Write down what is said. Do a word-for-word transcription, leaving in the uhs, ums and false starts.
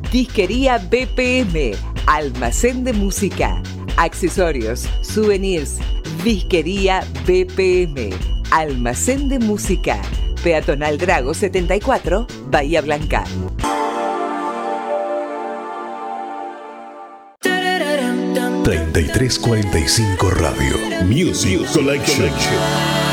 Disquería B P M, almacén de música, accesorios, souvenirs. Disquería B P M, almacén de música. Peatonal Drago setenta y cuatro, Bahía Blanca. treinta y tres cuarenta y cinco Radio Music Collection.